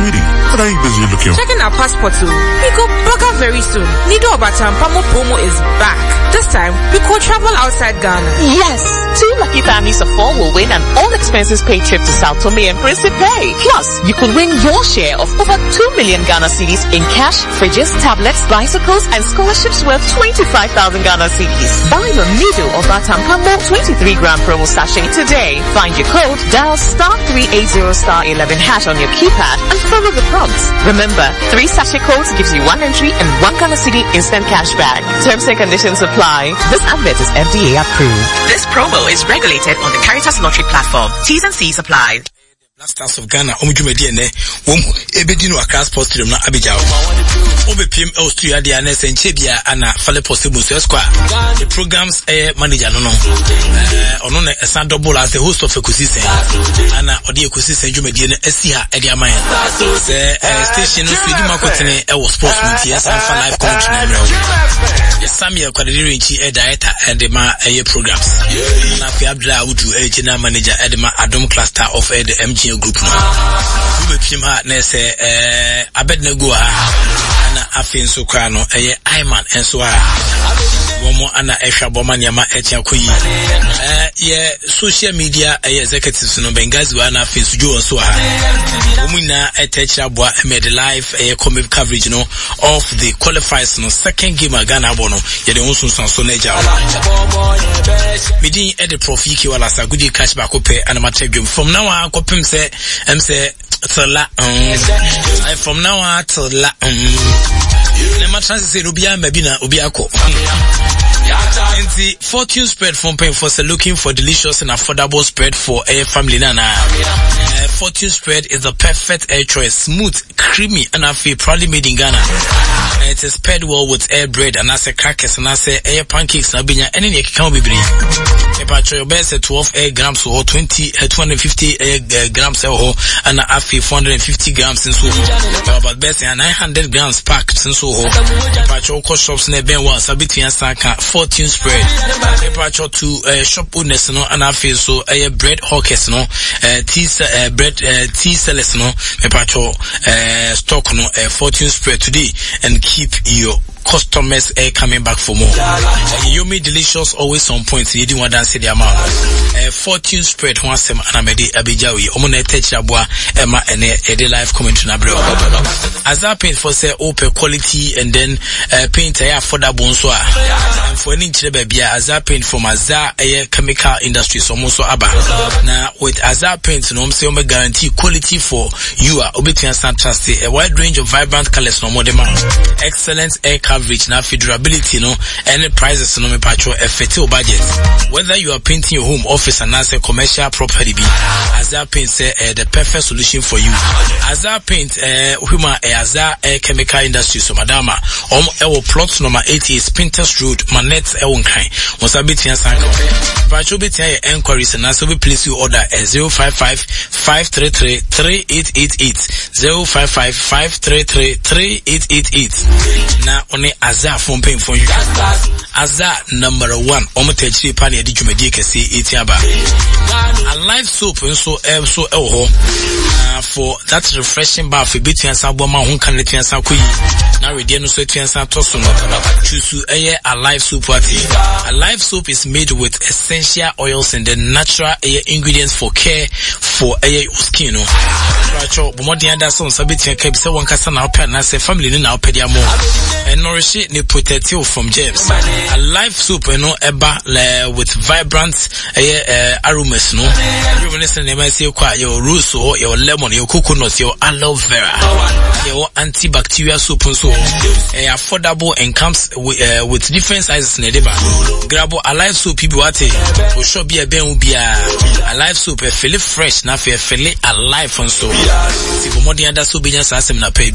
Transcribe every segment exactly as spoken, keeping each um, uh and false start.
Sweetie, what are you busy looking? Checking our passport too. We go burger very soon. Nido Obatam Pamo promo is back. This time, we could travel outside Ghana. Yes! Two lucky families of four will win an all-expenses-paid trip to Sao Tome and Principe. Plus, you could win your share of over two million Ghana cedis in cash, fridges, tablets, bicycles, and scholarships worth twenty-five thousand Ghana cedis. Buy your Nido Obatam Pamo twenty-three gram promo sachet today. Find your code, dial star three eighty star eleven hash on your keypad, and follow the prompts. Remember, three sachet codes gives you one entry and one Ghana cedi instant cash back. Terms and conditions apply. This advert is F D A approved. This promo is regulated on the Caritas Lottery platform. T's and C's apply. Stars of Ghana, Omujumedi ene, wom ebedinu Accra Sports Stadium na Abidjan. Obe P M Austria di anes enchebia ana fale possible so square. The programs eh manager no no. Eh ono na esan double as the host of Ekosisen. Ana odi Ekosisen Jumedi ene esiha edi amaye. Se station no Swedi Makotene e wo sports meet yes and for live commentary na. Samuel Kwadiri nchi e director and the ma eh programs. Na fi Abdullah Udu e general manager e ma Adom cluster of eh, the M G group no. We be ha na say eh Abednego ha na afin so kwa no eh Iman enso ha. Womo ana ehwa boma niama etia koyi. Eh ye social media eh executives no Bengazi wa na afin so jo so ha. Womu na etechira boa made live eh comic coverage no of the qualifiers no second game Ghana bo no ye de unsun so na eja. Midin e de profiki wala sa gudi cash back up and match from now on kopim say em say tola um from now on tola um le match say obia mabina obia ko and the fortune spread from paying for say looking for delicious and affordable spread for a family nana. Uh, fortune spread is the perfect air choice, smooth, creamy, and I feel proudly made in Ghana. Uh, it is paired well with air bread and I say crackers and I say air pancakes and binya any can be breed. If your best at twelve air grams or twenty, uh, two hundred fifty air uh, grams or and I feel four hundred fifty grams since so. But best and nine hundred grams packed since so. If your cost shops in a ben once a bit and sanka fortune spread. Temperature to uh, shop owners no and I feel so a uh, bread hawkers no uh, tea uh, bread uh, tea sellers no temperature uh, stock no uh, fortune spread today and keep your customers uh, coming back for more. Uh, Yummy delicious, always on point. You didn't want to say the amount. Uh, fortune spread one sem anamedi abijawi. Omone teach abua Emma and a live comment na bro. As that paint for say open quality and then uh, paint a affordable so. And for any baby as that paint from Azar a chemical industry so also aba. Now with Azar paint no say we guarantee quality for you are obetian stand trust a wide range of vibrant colors no more demand. Excellent air coverage na durability no any prices no me patcho effective budget. Whether you are painting your home, office and as a commercial property be Azar paint say uh, the perfect solution for you. Azar paint uh huma uh, Azar uh, chemical industry so madama um ewo plot number eighty is Pinterest Road Manet ewon kan once abetian sanka patcho betian enquiries and as we place you order uh, zero five five five three three three eight eight eight zero five five five three three three eight eight eight. Now on Azar phone paying for you. Azar number one. Omo techri pani edi jumedi kesi etiaba. A live soap so so elho for that refreshing bath for betian sabo ma hun kan letian sa koyi. Now we dey no so etian sa toso no. Choose eye a live soap party. A live soap is made with essential oils and the natural ingredients for care for eye skin no. Racho bomodi anda so sabetian ke bi se won kasa na opa na se family ni na opa dia mo. And nourish it ni protect you from germs. A live soup you know eba le, with vibrant uh, uh, aromas no. Everyone listen they might say kwa your rose or your lemon, your coconut, your aloe vera, your antibacterial soup so uh, affordable and comes with, uh, with different sizes in the deba. Grab a live soup people what will show be a ben will be a live soup a fillet fresh na fe fillet alive and so. Si bomodi anda soup binya sa asem na pay.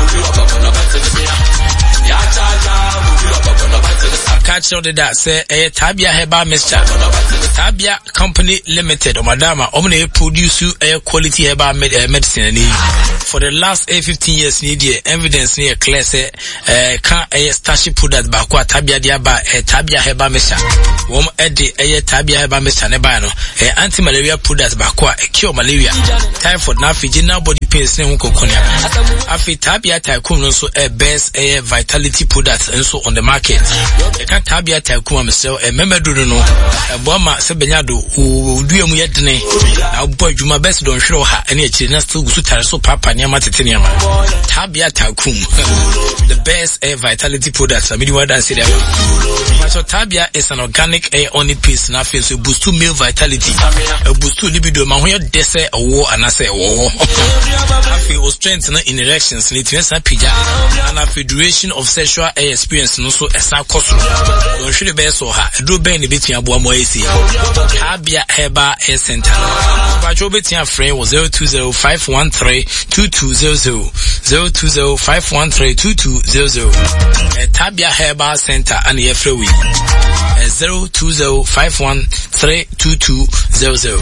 Catch on the that say eh Tabia Heba Mister Tabia Company Limited or Madama Omne produce you a quality Heba med, uh, medicine for the last uh, fifteen years need the evidence near clear say uh can a starchy product back what tabia dia ba uh, tabia heba mesha wom edi uh, tabia heba mesha ne ba no uh, anti malaria product back what cure malaria typhoid na fijina body pains ne hunko konya afi tabia tycoon no so a uh, best uh, vitality product and so on the market e kan tabia tycoon am sell e memedu no e bo ma se benyado udua mu yedene na bo adwuma best don hwere ha ene e chiri na still gusu tare so papa ne ma tete ne ma tabia tycoon the best uh, vitality product amidi wa dan say there so tabia is an organic uh, on it piece na feel so boost to male vitality uh, boost to libido ma ho ye dese owo anase owo afi o strength na in erections ni tiensa pija and afi duration of sexual uh, experience no so esa koso don hwere be so ha do ben ne betia abo mo esi tabia heba air center ba jo betia friend was zero two zero five one three two two zero zero zero two zero five one three two two zero zero uh, tabia heba center and ye free we uh, zero two zero five one three two two zero zero.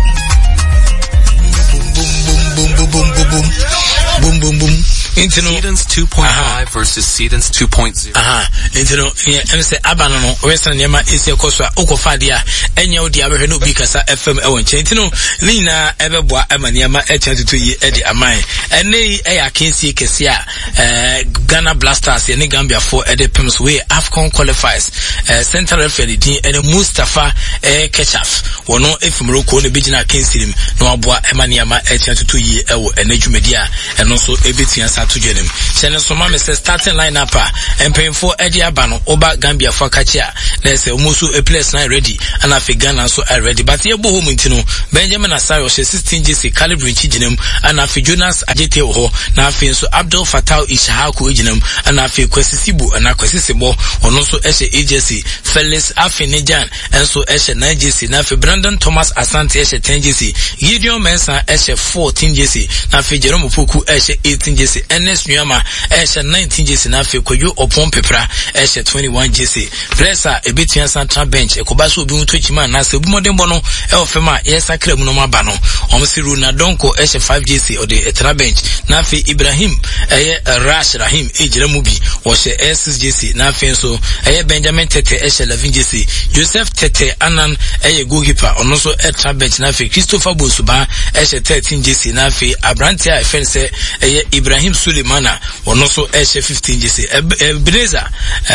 Boom boom boom boom boom boom boom boom boom. Sedans two point five versus Sedans two point zero. Aha, intino yeah, em say abano no western nyama isi ekoso a okofa dia enya odi abehwe no bi kasa F M e won che intino ni na ebeboa ama nyama e chantutu yi e di aman ene e ya kensi kesi a eh Ghana Blasters ne Gambia for e de Pims we AFCON qualifies eh central referee din ene Mustafa eh Kechaf wono efumro ko ne bigina kensi nim no aboa ema nyama e chantutu yi e wo ene dwumedia eno so ebetia to jenem chene so ma me say starting lineup a empemfo edi abano oba Gambia for kachia na say omusu a place na ready and afi Ghana so are ready but ye bo home ntino Benjamin Asare o sixteen J C calibre chi jenem and afi Jonas Ajete ho na afi so Abdul Fatau Ishaku jenem and afi Kwesisibu and Kwesisibo ono so ehye A J C Felix afi Nejan and so ehye nine J C na afi Brandon Thomas Asante ehye ten J C Gideon Mensah ehye fourteen J C na afi Jerome Poku ehye eighteen J C Ernest Nyama esha nineteen J C na fe koyo opon pepra esha twenty-one J C pressa ebetua central bench ekobaso obi mutochima na se obi modembo no e ofema yesa krem no maba no omsiru na donko esha five J C ode etra bench na fe Ibrahim eye Rash Rahim ejira mu bi wo she six J C na fe so eye Benjamin Tete esha eleven J C Joseph Tete Anan eye goalkeeper ono so etra bench na fe Christopher Bosuba esha thirteen J C na fe Abrantia efense eye Ibrahim Sulemana ono so eshe fifteen J C Ebenezer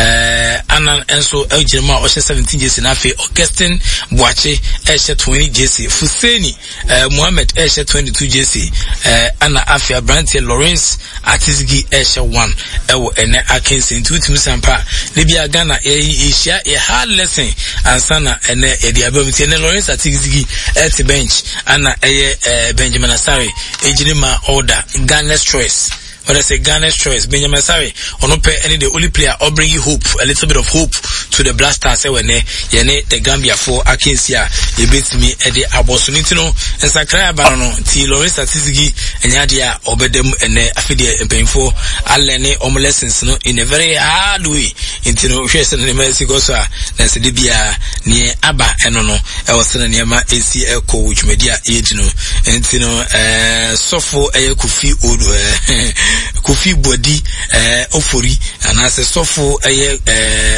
eh anan enso ejirma o seventeen J C na fe Augustine Boache eshe twenty J C Fuseni eh Mohammed eshe twenty-two J C eh ana afia Brandt Lawrence Atizigi eshe one ewo ene akensi ntutum sampa ne bia Ghana e ehia e hard lesson ansana ene e dia bamti ene Lawrence Atizigi at bench ana eye Benjamin Asare ejirma order Ghana's choice. When I say Ghana's choice, Benjamin Asare, ono pe any the only player or bring you hope, a little bit of hope to the Blasters. When yene the Gambia for Akinsia, you beat me at the Abosunitino and Sakaya Barono, T. Lawrence Atizigi and Yadia Obedem and Affide and Painful, Alene Om lessons no in a very hard way. Into no question in the Mexicosa, that's Libya near Abba and no, I was in near my A C L coach media age no, and you know, uh, Sofo a Kufi Odo. Kofi body eh ofori and as a sofo eh eh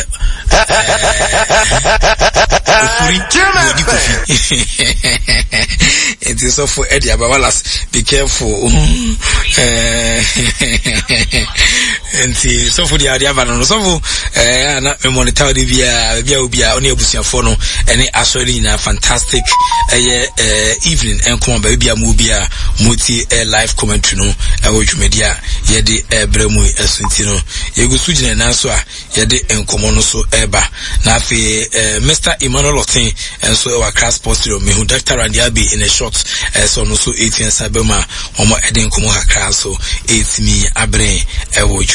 ofori body kofi it is sofo Eddie Abawalas be careful eh and sofo dia dia ba no sofo eh na me monitor de bia bia obia oni abusuafo no ene asori na fantastic eh evening enko ba bia mu bia multi live commentary no e wo dwumedia yede ebremu asintino yegusu gina na so a yede enkomo no so eba na afi Mister Emmanuel Otin enso e wa class postro mehu Doctor Randy Abi in a short so no so eighteen sabema omo ede enkomo hakra so eight mi abre e wo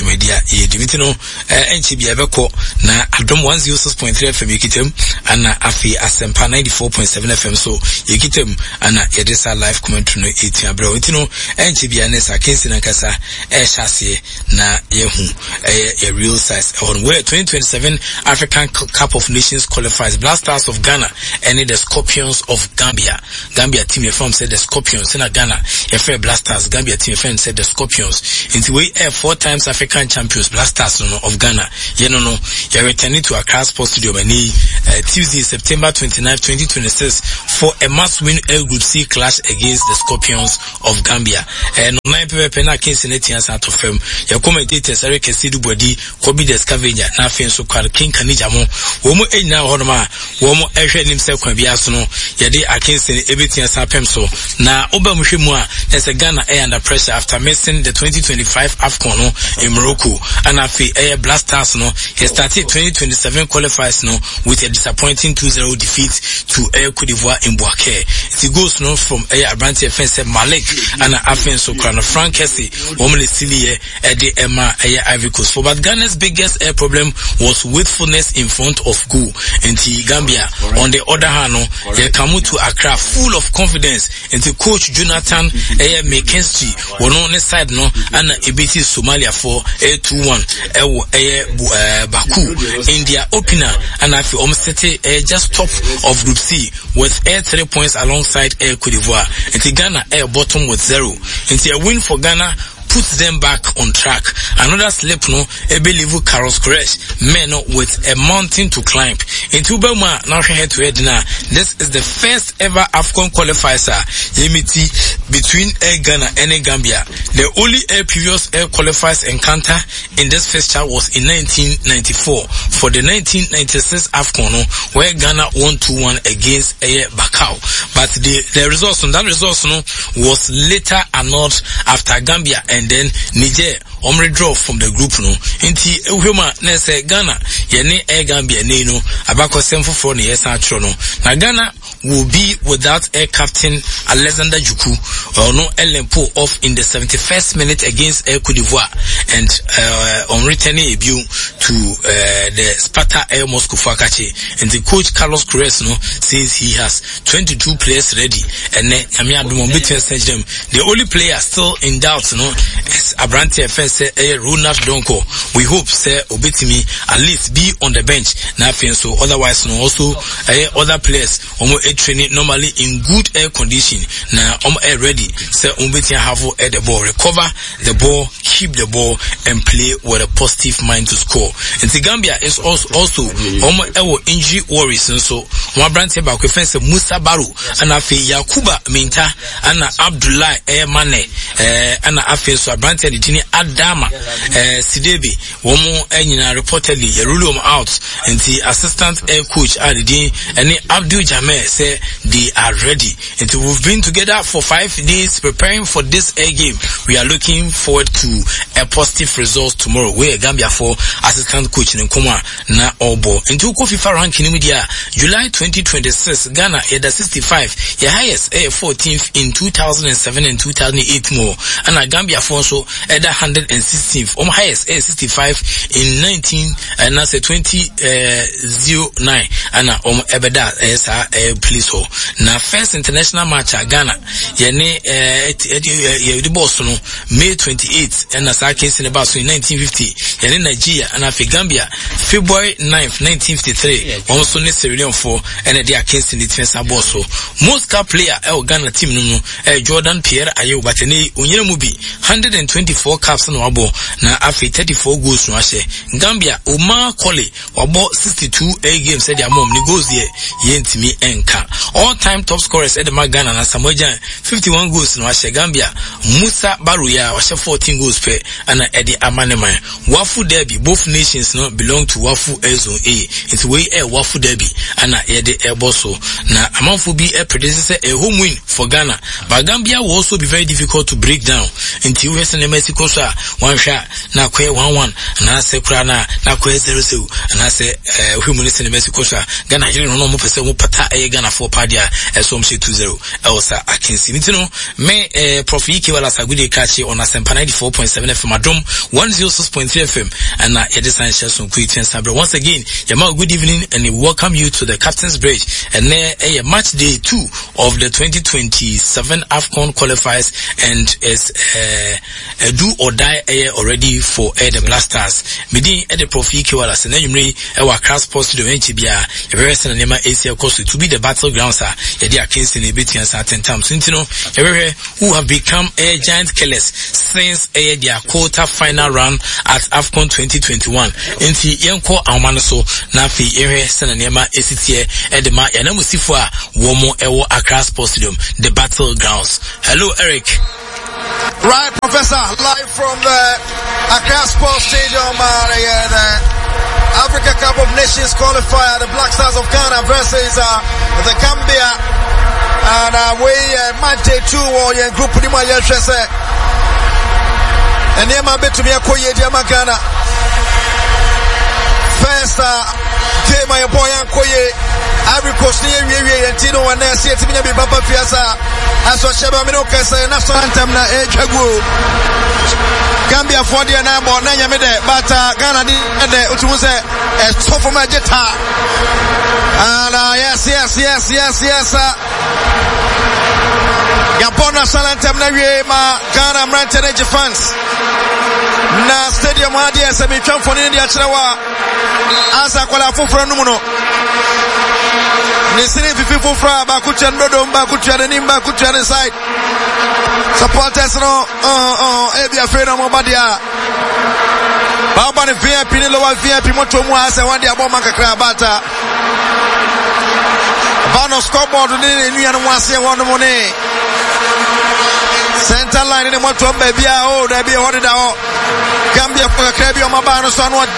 dwumadia ye dimiti no enchi bia beko na Adom one oh six point three F M yikitem ana afi Asempa ninety-four point seven F M so yikitem ana yedesa live commentary no etia bro enti no enchi bia nesa kensi na kasa e hyase na yehu e real size on where twenty twenty-seven African Cup of Nations qualifies Black Stars of Ghana and the Scorpions of Gambia. Gambia team your firm said the Scorpions in Ghana a fair Black Stars. Gambia team your firm said the Scorpions into we air four times African champions Black Stars no, of Ghana. You know no you're returning to Accra Sports Studio by uh, Tuesday September twenty-ninth twenty twenty-six for a must win L Group C clash against the Scorpions of Gambia. And nine people pena case in eighteen out of film. Your commentators Eric Kesidu Body Kobe the Scavenger nothing so called King Kanijamo womo e na honoma womo ehwe nim se kwa biaso no yede akense everything as happen so na oba muhwemu a there's a Ghana air under pressure after missing the twenty twenty-five AFCON no in Morocco and afi air Black Stars no he started twenty twenty-seven qualifiers no with a disappointing two zero defeat to Air Cote d'Ivoire in Bouaké. It goes no from air Abranti offense Malik and afen so crown Frank Kessie woman Silie e de Emma air Ivory Coast for but Ghana's biggest air problem was wakefulness in front of goal. Into Gambia on the other hand no they come to Accra full of confidence into coach Jonathan eh McKenzie one on the side no and ebiti Somalia for a two one eh Baku India opener and I feel almost eh just top of Group C with air three points alongside Air Cote d'Ivoire. Into Ghana air bottom with zero. Into a win for Ghana puts them back on track. Another slip no ebelivu Carlos Crash men with a mountain to climb. Into Bema now head to head now. This is the first ever AFCON qualifier unity between Air Ghana and Air Gambia. The only air previous air qualifiers encounter in this fixture was in nineteen ninety-four for the nineteen ninety-six AFCON no, where Ghana won two one against Air Bakau. But the the results on that results no was later annulled after Gambia and and then Niger omre draw from the group no nti ehwema na say Ghana ye ne Air Gambia ne no abakọ semfo for ne yesa atro no na Ghana will be without air captain Alexander Juku or no Elempo off in the seventy-first minute against Air Cote d'Ivoire and uh, on returning a view to uh, the Sparta Air Moscow Fakache and the coach Carlos Corres no says he has twenty-two players ready and the only player still in doubt no is Abranti F S eh, Ronald Donko. We hope say Obetimi at least be on the bench nothing so otherwise no also eh, other players omo eh, training normally in good air condition na omo eh, ready say Obetimi have eh, the ball recover the ball keep the ball and play with a positive mind to score. And the Gambia is also also omo eh, injury worries and so one Abranti back fence Musa Baru and afi Yakuba Minta and Abdullah eh, Mane eh, and afi so Abranti the tini Adama eh, Sidebi womo enyina reportedly a rule them out and the assistant air coach Adidi and Abdul Jameh say they are ready and we've been together for five days preparing for this air game. We are looking forward to a positive result tomorrow. We are Gambia for assistant coach in Nkoma na Obo into FIFA ranking media July twenty twenty-six Ghana at the sixty-five the highest air fourteenth in two thousand seven and two thousand eight more and a Gambia for so at the one hundred sixteenth um highest air sixty-five in nineteen and that's a twenty oh nine and um ebeda as a police ho na first international match at Ghana yene eh the boss no May twenty-eighth and as I case in about in nineteen fifty yene Nigeria and afi Gambia February ninth nineteen fifty-three also ne Sierra for and they are case in the defense boss so most car player el Ghana team no eh Jordan Pierre Ayew but ne onyere mu bi one hundred twenty-four caps no abo na afi thirty-four goals no ahye Gambia Omar Colley wabo sixty-two A games said their mom ni goals here yentimi enka all time top scorers at the Ghana na Samoja fifty-one goals no ahye Gambia Musa Baruya was fourteen goals per and Eddie Amaneman Wafu Derby both nations no belong to Wafu Air Zone A it's way air Wafu Derby and Eddie Air Bosso na amanfo bi a predecessor a home win for Ghana but Gambia will also be very difficult to break down until we in Mexico so one shot na kwe one one na se kura na na kwe zero zero na se eh we mu in Mexico so Ghana here no mo pese mo pata e Ghana for padia e so mse two zero elsa akinsi nti no me eh prof Ike wala sagudi kachi on Asempa ninety-four point seven F M from Adom one oh six point three F M and uh, it is an share once again, Yamal, good evening and we welcome you to the Captain's Bridge and there uh, a match day two of the twenty twenty-seven AFCON qualifiers and is uh, a do or die uh, already for uh, the Blasters. Midi at the Profi Kiwalas and then you may our class post to the Ventibia, a very cinema A C L course to be the battlegrounds are Yadia Kingston a bit and certain times. You know, who have become a giant killers since uh, their quarter final run at AFCON twenty twenty-one. Inti Yanko Amanaso Nafi Ere Sananema A C T A Edema Yanamusifua Womo Ewo Accra Sports Stadium, the battlegrounds. Hello, Eric. Right, Professor, live from the Accra Sports Stadium, uh, the Africa Cup of Nations qualifier, the Black Stars of Ghana versus uh, the Gambia. And uh, we uh, match day two or uh, group ni ma yɛhwɛ and nema betumi akɔyɛ di ama Ghana. First uh, game ay boy akɔyɛ Ivory Coast ni wie wie yɛntino wa na sie timi nya bi baba fiasa aso hyɛba me no kɛsɛ national anthem na etwago Gambia for the na bɔ na nyame de but uh, Ghana di de otumu sɛ ɛtɔ fo ma jeta and uh, yes yes yes yes yes uh, Gabon national anthem na wie ma Ghana Mrante Energy fans na stadium hadi asa mi twamfo ne dia kyerɛwa asa kwala foforo no mu no ni sini fifi foforo ba kutua ndodo mba kutua ne nimba kutua ne side supporters no uh uh e bia fe no mo badia ba ba ne V I P ne lower V I P moto mu asa wande aboma kakra bata ba no scoreboard ne nua no ase wono mo ne center line ne moto mba bia oh da bia hodi da ho Gambia for kakra bia ma ba no so no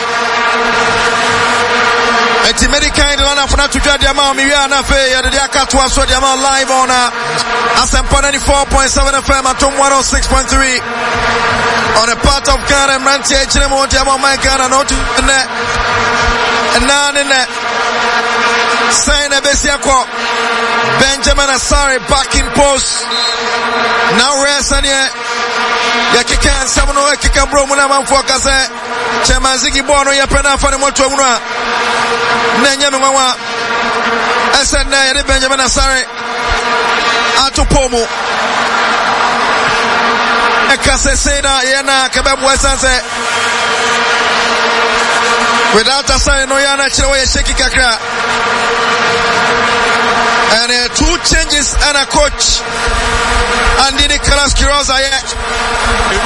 eti medical in London for to judge the amount we are na fe ya de akatwa so the amount live on Asempa ninety-four point seven F M at one oh six point three on a part of Ghana Mrante Echiremo the amount my Ghana not in there and none in there Saina Besiako Benjamin Asari back in post now rest and yeah ya kika samuno ya kika bro muna mamfuaka se chema zigi bono ya pena fane moto muna nenye mwa ese na ya Benjamin Asare atu pomo ekase seda yana kababu esanse without Asare no yana chilewa ya sheki kakra and uh, two changes and a coach and Nicolas Quiroz